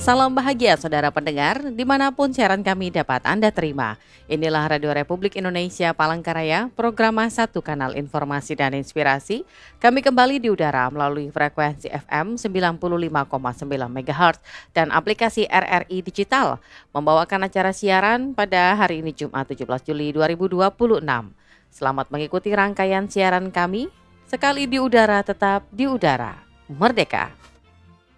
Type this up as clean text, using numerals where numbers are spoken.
Salam bahagia saudara pendengar, dimanapun siaran kami dapat Anda terima. Inilah Radio Republik Indonesia Palangkaraya, program Satu Kanal Informasi dan Inspirasi. Kami kembali di udara melalui frekuensi FM 95,9 MHz dan aplikasi RRI Digital, membawakan acara siaran pada hari ini Jumat 17 Juli 2026. Selamat mengikuti rangkaian siaran kami, sekali di udara tetap di udara. Merdeka!